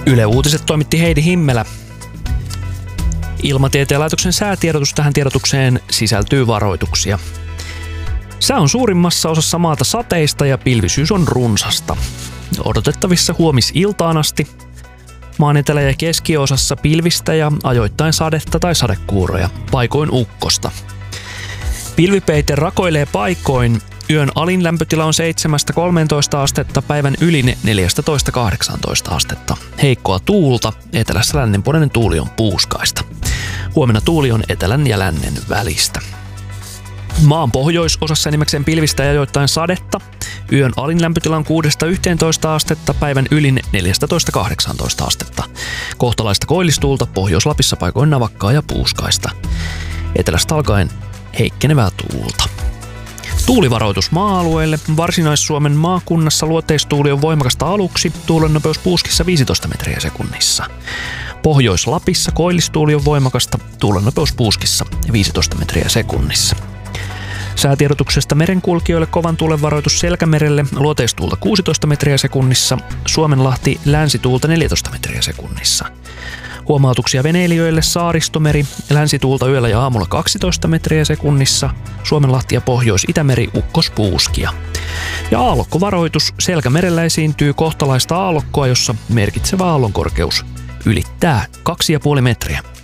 Yle Uutiset toimitti Heidi Himmelä. Ilmatieteen laitoksen säätiedotus. Tähän tiedotukseen sisältyy varoituksia. Sää on suurimmassa osassa maata sateista ja pilvisyys on runsasta. Odotettavissa huomisiltaan asti. Maan etelä- ja keskiosassa pilvistä ja ajoittain sadetta tai sadekuuroja, paikoin ukkosta. Pilvipeite rakoilee paikoin. Yön alin lämpötila on 7-13 astetta, päivän ylin 14-18 astetta. Heikkoa tuulta, etelässä lännenpuoleinen tuuli on puuskaista. Huomenna tuuli on etelän ja lännen välistä. Maan pohjoisosassa enimmäkseen pilvistä ja ajoittain sadetta. Yön alin lämpötila on 6-11 astetta, päivän ylin 14-18 astetta. Kohtalaista koillistuulta, Pohjois-Lapissa paikoin navakkaa ja puuskaista. Etelästä alkaen heikkenevää tuulta. Tuulivaroitus maa-alueelle. Varsinais-Suomen maakunnassa luoteistuuli on voimakasta aluksi, tuulen nopeus puuskissa 15 metriä sekunnissa. Pohjois-Lapissa koillistuuli on voimakasta, tuulen nopeus puuskissa 15 metriä sekunnissa. Säätiedotuksesta merenkulkijoille kovan tuulen varoitus Selkämerelle, luoteistuulta 16 metriä sekunnissa, Suomenlahti länsituulta 14 metriä sekunnissa. Huomautuksia veneilijöille Saaristomeri, länsituulta yöllä ja aamulla 12 metriä sekunnissa, Suomenlahti ja Pohjois-Itämeri ukkospuuskia. Ja aallokkovaroitus Selkämerellä esiintyy kohtalaista aallokkoa, jossa merkitsevä aallonkorkeus ylittää 2,5 metriä.